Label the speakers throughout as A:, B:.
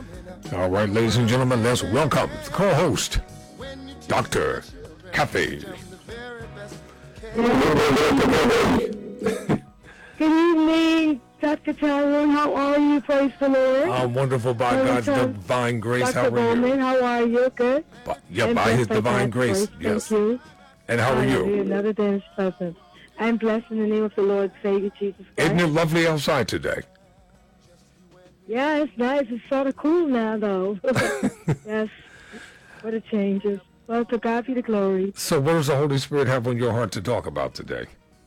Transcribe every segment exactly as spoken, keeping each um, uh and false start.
A: All right, ladies and gentlemen, let's welcome the co-host, Doctor Kathy.
B: Good evening, Doctor Tyrone. How are you? Praise the Lord.
A: I'm wonderful by God's divine grace.
B: Doctor
A: How are
B: Bowman,
A: you?
B: how are you? Good.
A: By, yeah,
B: I'm
A: by His
B: blessed by
A: divine
B: God's
A: grace.
B: grace.
A: Yes.
B: Thank you.
A: And how are
B: Hallelujah.
A: you?
B: Another day in His presence. I'm blessed in the name of the Lord Savior Jesus Christ.
A: Isn't it lovely outside today?
B: Yeah, it's nice. It's sort of cool now, though. Yes. What a change. Well, to God be the glory.
A: So what does the Holy Spirit have on your heart to talk about today?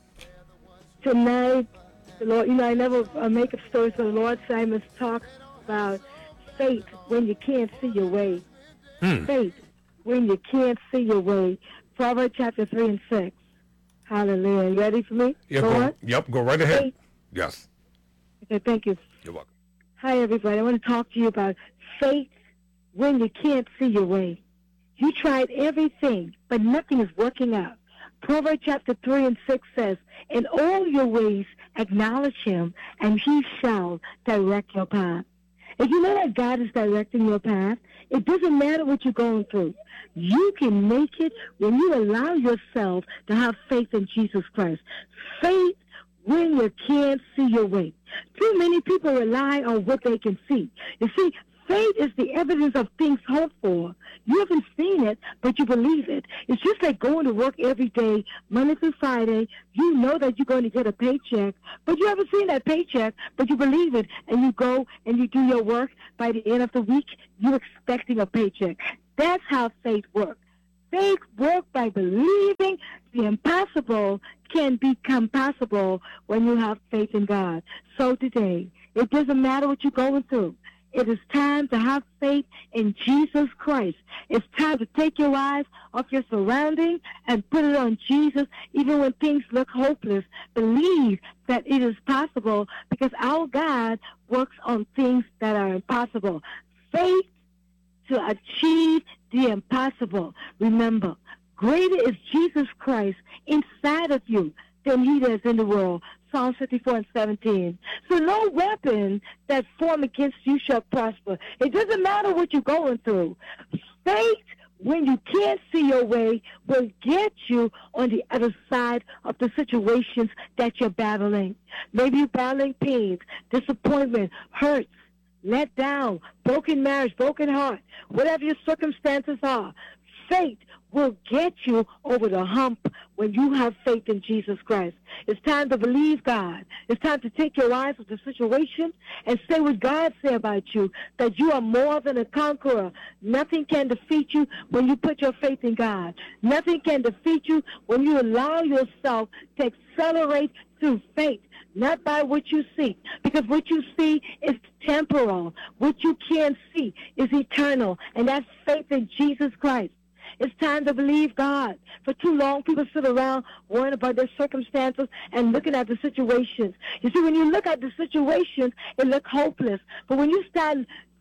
B: Tonight, the Lord, you know, I never uh, make up stories, but the Lord said I must talk about faith when you can't see your way.
A: Hmm.
B: Faith when you can't see your way. Proverbs chapter three and six. Hallelujah. You ready for me?
A: Yeah,
B: go
A: go,
B: on.
A: yep, go right ahead.
B: Faith.
A: Yes.
B: Okay, thank you.
A: You're welcome.
B: Hi, everybody. I want to talk to you about faith when you can't see your way. You tried everything, but nothing is working out. Proverbs chapter three and six says, in all your ways acknowledge him, and he shall direct your path. If you know that God is directing your path, it doesn't matter what you're going through. You can make it when you allow yourself to have faith in Jesus Christ. Faith when you can't see your way. Too many people rely on what they can see. You see, faith is the evidence of things hoped for. You haven't seen it, but you believe it. It's just like going to work every day, Monday through Friday. You know that you're going to get a paycheck, but you haven't seen that paycheck, but you believe it, and you go and you do your work. By the end of the week, you're expecting a paycheck. That's how faith works. Faith works by believing the impossible can become possible when you have faith in God. So today, it doesn't matter what you're going through. It is time to have faith in Jesus Christ. It's time to take your eyes off your surroundings and put it on Jesus, even when things look hopeless. Believe that it is possible because our God works on things that are impossible. Faith to achieve the impossible. Remember, greater is Jesus Christ inside of you than he is in the world. Psalm fifty-four and seventeen. So no weapon that form against you shall prosper. It doesn't matter what you're going through. Faith, when you can't see your way, will get you on the other side of the situations that you're battling. Maybe you're battling pains, disappointment, hurts, let down, broken marriage, broken heart, whatever your circumstances are. Faith will get you over the hump when you have faith in Jesus Christ. It's time to believe God. It's time to take your eyes off the situation and say what God said about you, that you are more than a conqueror. Nothing can defeat you when you put your faith in God. Nothing can defeat you when you allow yourself to accelerate through faith, not by what you see, because what you see is temporal. What you can't see is eternal, and that's faith in Jesus Christ. It's time to believe God. For too long, people sit around worrying about their circumstances and looking at the situations. You see, when you look at the situations, it looks hopeless. But when you start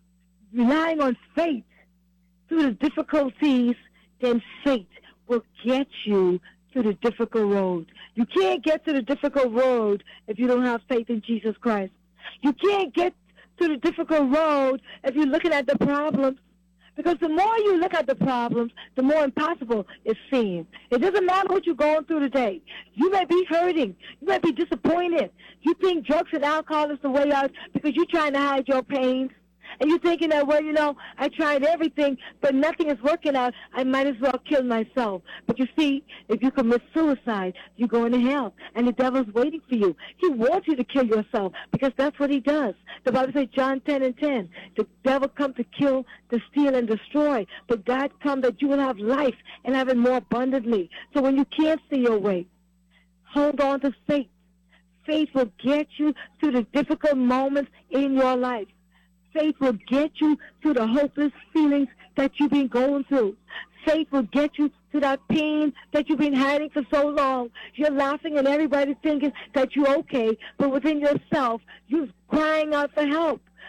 B: relying on faith through the difficulties, then faith will get you to the difficult road. You can't get to the difficult road if you don't have faith in Jesus Christ. You can't get to the difficult road if you're looking at the problems. Because the more you look at the problems, the more impossible it seems. It doesn't matter what you're going through today. You may be hurting. You may be disappointed. You think drugs and alcohol is the way out because you're trying to hide your pains. And you're thinking that, well, you know, I tried everything, but nothing is working out. I might as well kill myself. But you see, if you commit suicide, you're going to hell. And the devil's waiting for you. He wants you to kill yourself because that's what he does. The Bible says, John ten and ten, the devil come to kill, to steal, and destroy. But God come that you will have life and have it more abundantly. So when you can't see your way, hold on to faith. Faith will get you through the difficult moments in your life. Faith will get you to the hopeless feelings that you've been going through. Faith will get you to that pain that you've been hiding for so long. You're laughing and everybody thinking that you're okay, but within yourself, you're crying out for help.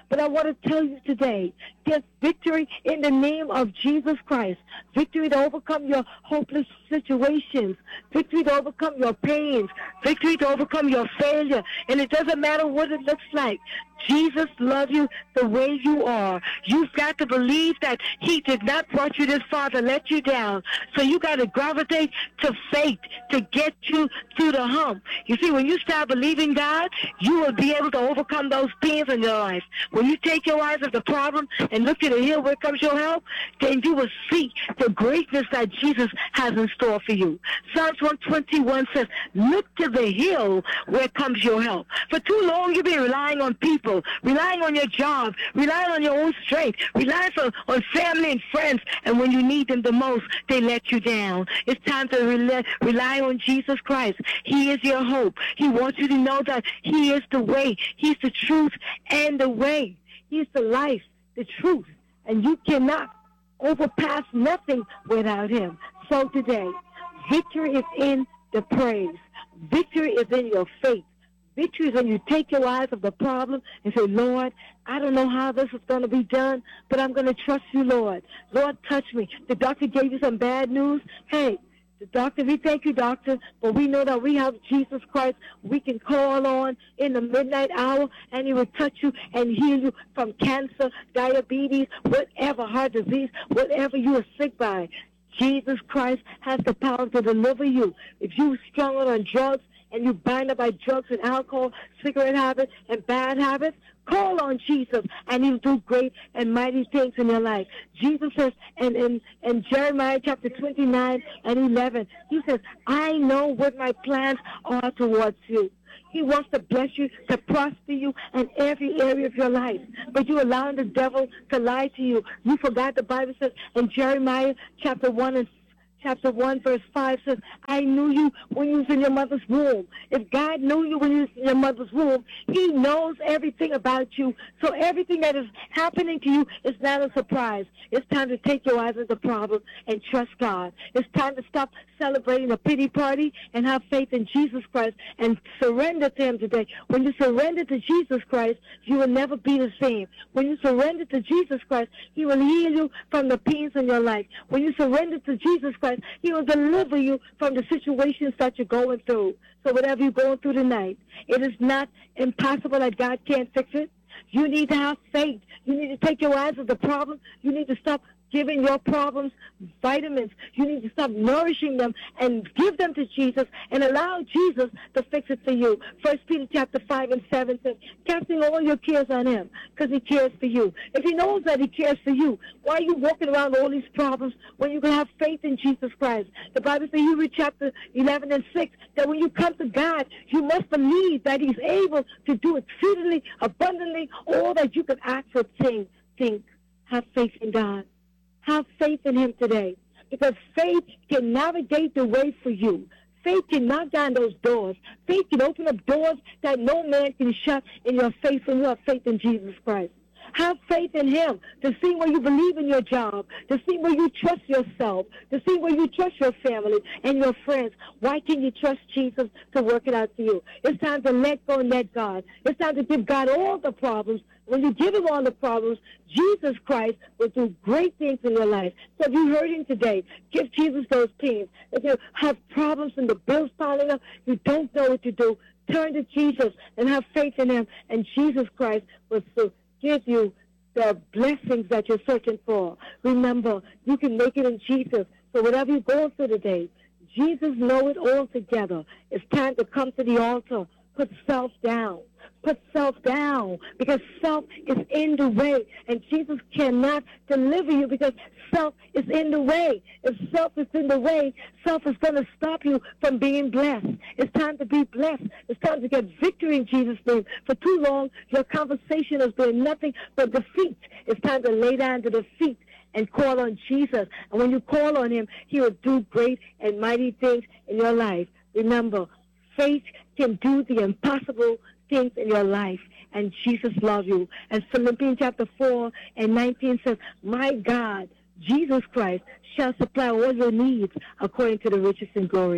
B: But I want to tell you today, there's victory in the name of Jesus Christ. Victory to overcome your hopeless situations. Victory to overcome your pains. Victory to overcome your failure. And it doesn't matter what it looks like. Jesus loves you the way you are. You've got to believe that he did not brought you this far to let you down. So you got to gravitate to faith to get you to the hump. You see, when you start believing God, you will be able to overcome those pains in your life. When you take your eyes off the problem and look to the hill where comes your help, then you will see the greatness that Jesus has in store for you. Psalms one twenty-one says, look to the hill where comes your help. For too long you've been relying on people, relying on your job, relying on your own strength, relying on, on family and friends, and when you need them the most, they let you down. It's time to rely, rely on Jesus Christ. He is your hope. He wants you to know that he is the way. He's the truth and the way. He's the life, the truth, and you cannot overpass nothing without him. So today, victory is in the praise. Victory is in your faith. Victory is when you take your eyes off the problem and say, Lord, I don't know how this is going to be done, but I'm going to trust you, Lord. Lord, touch me. The doctor gave you some bad news. Hey, the doctor, we thank you, doctor, but we know that we have Jesus Christ we can call on in the midnight hour, and he will touch you and heal you from cancer, diabetes, whatever, heart disease, whatever you are sick by. Jesus Christ has the power to deliver you. If you're strung on drugs, and you bind up by drugs and alcohol, cigarette habits, and bad habits, call on Jesus, and he'll do great and mighty things in your life. Jesus says in, in, in Jeremiah chapter twenty-nine and eleven, he says, I know what my plans are towards you. He wants to bless you, to prosper you in every area of your life. But you're allowing the devil to lie to you. You forgot the Bible says in Jeremiah chapter one and Chapter one, verse five says, I knew you when you was in your mother's womb. If God knew you when you was in your mother's womb, he knows everything about you. So everything that is happening to you is not a surprise. It's time to take your eyes off the problem and trust God. It's time to stop celebrating a pity party and have faith in Jesus Christ and surrender to him today. When you surrender to Jesus Christ, you will never be the same. When you surrender to Jesus Christ, he will heal you from the pains in your life. When you surrender to Jesus Christ, he will deliver you from the situations that you're going through. So whatever you're going through tonight, it is not impossible that God can't fix it. You need to have faith. You need to take your eyes off the problem. You need to stop giving your problems vitamins. You need to stop nourishing them and give them to Jesus and allow Jesus to fix it for you. First Peter chapter five and seven says, casting all your cares on him because he cares for you. If he knows that he cares for you, why are you walking around with all these problems when you can have faith in Jesus Christ? The Bible says, Hebrews chapter eleven and six, that when you come to God, you must believe that he's able to do exceedingly abundantly all that you can ask or think. think. Have faith in God. Have faith in him today, because faith can navigate the way for you. Faith can knock down those doors. Faith can open up doors that no man can shut in your face when you have faith in Jesus Christ. Have faith in him to see where you believe in your job, to see where you trust yourself, to see where you trust your family and your friends. Why can't you trust Jesus to work it out for you? It's time to let go and let God. It's time to give God all the problems. When you give him all the problems, Jesus Christ will do great things in your life. So if you're hurting today, give Jesus those pains. If you have problems and the bills piling up, you don't know what to do, turn to Jesus and have faith in him, and Jesus Christ will give you the blessings that you're searching for. Remember, you can make it in Jesus. So whatever you're going through today, Jesus knows it all together. It's time to come to the altar. Put self down. Put self down, because self is in the way, and Jesus cannot deliver you because self is in the way. If self is in the way, self is going to stop you from being blessed. It's time to be blessed. It's time to get victory in Jesus' name. For too long, your conversation has been nothing but defeat. It's time to lay down to defeat and call on Jesus. And when you call on him, he will do great and mighty things in your life. Remember, faith can do the impossible things in your life, and Jesus loves you. And Philippians chapter four and nineteen says, my God, Jesus Christ, shall supply all your needs according to the riches and glory.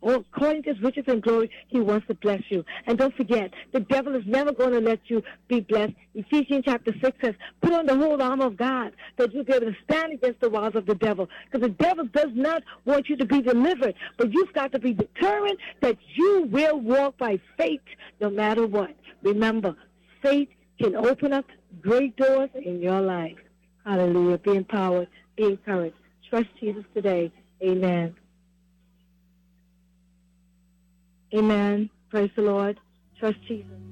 B: according to his riches and glory, he wants to bless you. And don't forget, the devil is never going to let you be blessed. Ephesians chapter six says, put on the whole armor of God, that you'll be able to stand against the wiles of the devil. Because the devil does not want you to be delivered, but you've got to be determined that you will walk by faith no matter what. Remember, faith can open up great doors in your life. Hallelujah. Be empowered. Be encouraged. Trust Jesus today. Amen. Amen. Praise the Lord. Trust Jesus.